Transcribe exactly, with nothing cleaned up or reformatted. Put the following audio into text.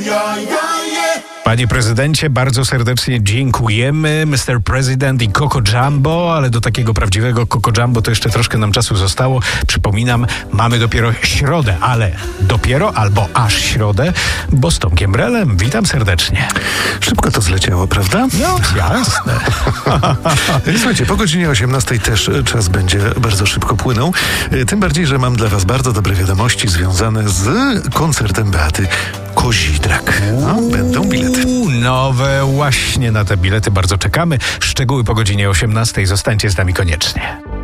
Panie prezydencie, bardzo serdecznie dziękujemy. mister President i Coco Jumbo, ale do takiego prawdziwego Coco Jumbo to jeszcze troszkę nam czasu zostało. Przypominam, mamy dopiero środę, ale dopiero albo aż środę, bo z Tomkiem Brelem. Witam serdecznie. Szybko to zleciało, prawda? No, jasne. Słuchajcie, po godzinie osiemnastej też czas będzie bardzo szybko płynął. Tym bardziej, że mam dla was bardzo dobre wiadomości związane z koncertem Beaty Kozidrak. No, będą bilety. Nowe właśnie na te bilety bardzo czekamy. Szczegóły po godzinie osiemnastej. Zostańcie z nami koniecznie.